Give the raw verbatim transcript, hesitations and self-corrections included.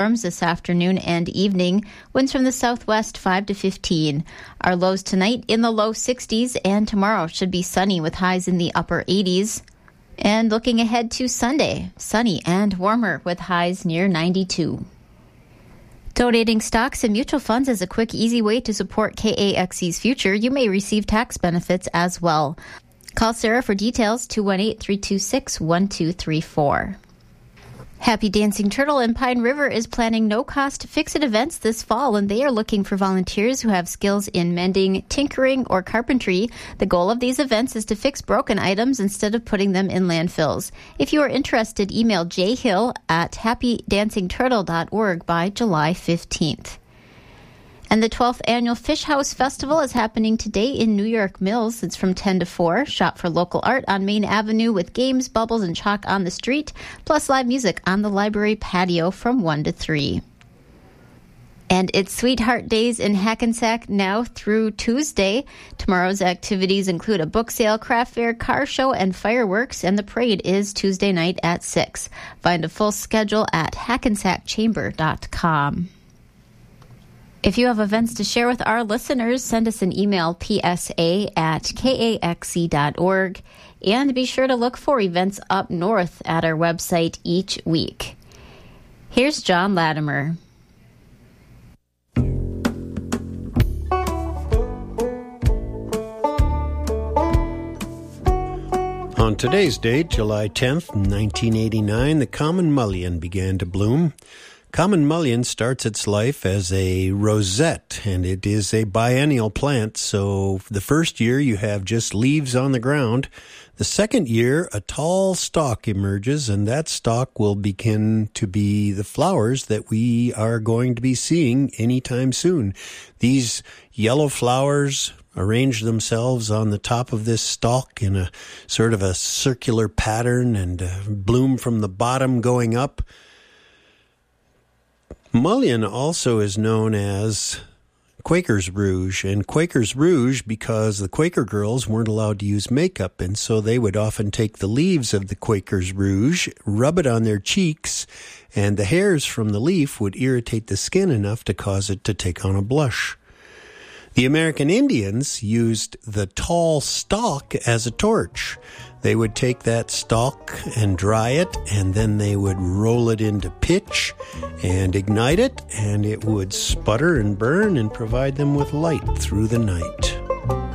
this afternoon and evening. Winds from the southwest five to fifteen. Our lows tonight in the low sixties, and tomorrow should be sunny with highs in the upper eighties. And looking ahead to Sunday, sunny and warmer with highs near ninety-two. Donating stocks and mutual funds is a quick, easy way to support K A X E's future. You may receive tax benefits as well. Call Sarah for details, two one eight, three two six, one two three four. Happy Dancing Turtle in Pine River is planning no-cost Fix-It events this fall, and they are looking for volunteers who have skills in mending, tinkering, or carpentry. The goal of these events is to fix broken items instead of putting them in landfills. If you are interested, email jhill at happy dancing turtle dot org by July fifteenth. And the twelfth Annual Fish House Festival is happening today in New York Mills. It's from ten to four. Shop for local art on Main Avenue with games, bubbles, and chalk on the street, plus live music on the library patio from one to three. And it's Sweetheart Days in Hackensack now through Tuesday. Tomorrow's activities include a book sale, craft fair, car show, and fireworks, and the parade is Tuesday night at six. Find a full schedule at hackensack chamber dot com. If you have events to share with our listeners, send us an email, p s a at k a x e dot org, and be sure to look for events up north at our website each week. Here's John Latimer. On today's date, July tenth, nineteen eighty-nine, the common mullein began to bloom. Common mullein starts its life as a rosette, and it is a biennial plant, so the first year you have just leaves on the ground. The second year, a tall stalk emerges, and that stalk will begin to be the flowers that we are going to be seeing anytime soon. These yellow flowers arrange themselves on the top of this stalk in a sort of a circular pattern and uh, bloom from the bottom going up. Mullein also is known as Quaker's Rouge, and Quaker's Rouge because the Quaker girls weren't allowed to use makeup, and so they would often take the leaves of the Quaker's Rouge, rub it on their cheeks, and the hairs from the leaf would irritate the skin enough to cause it to take on a blush. The American Indians used the tall stalk as a torch. They would take that stalk and dry it, and then they would roll it into pitch and ignite it, and it would sputter and burn and provide them with light through the night.